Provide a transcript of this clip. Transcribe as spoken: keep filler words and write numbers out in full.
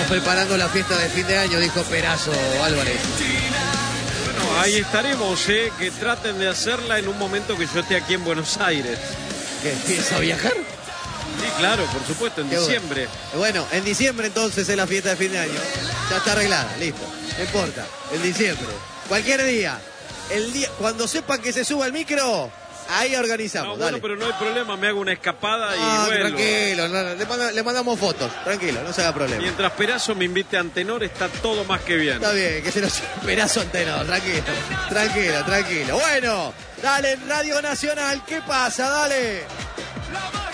preparando la fiesta de fin de año, dijo Perazo Álvarez. Bueno, ahí estaremos, ¿eh? Que traten de hacerla en un momento que yo esté aquí en Buenos Aires. ¿Qué, empieza a viajar? Sí, claro, por supuesto, en Qué diciembre. Bueno. bueno, en diciembre entonces es la fiesta de fin de año. Ya está arreglada, listo. No importa, en diciembre. Cualquier día. El día, cuando sepan que se suba el micro, ahí organizamos. No, bueno, dale. pero no hay problema, me hago una escapada y No, vuelvo. tranquilo, no, no, le, manda- le mandamos fotos, tranquilo, no se haga problema. Mientras Perazo me invite a Antenor, está todo más que bien. Está bien, que se nos Perazo entero, tranquilo, tranquilo, tranquilo. Bueno, dale en Radio Nacional, ¿qué pasa? Dale.